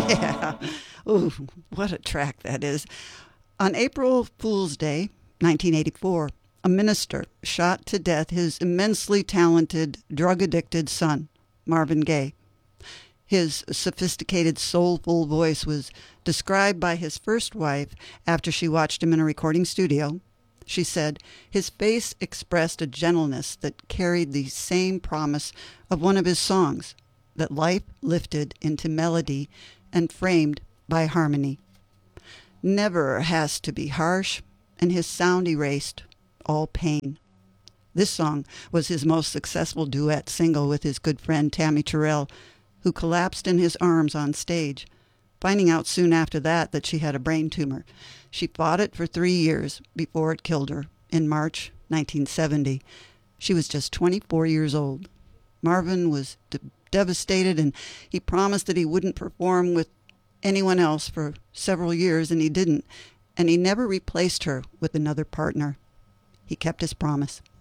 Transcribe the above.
Yeah. Ooh, what a track that is. On April Fool's Day, 1984, a minister shot to death his immensely talented, drug-addicted son, Marvin Gaye. His sophisticated, soulful voice was described by his first wife after she watched him in a recording studio. She said, his face expressed a gentleness that carried the same promise of one of his songs, that life lifted into melody and framed by harmony. Never has to be harsh, and his sound erased all pain. This song was his most successful duet single with his good friend Tammy Terrell, who collapsed in his arms on stage, finding out soon after that she had a brain tumor. She fought it for 3 years before it killed her in March 1970. She was just 24 years old. Marvin was devastated, and he promised that he wouldn't perform with anyone else for several years, and he didn't. And he never replaced her with another partner. He kept his promise.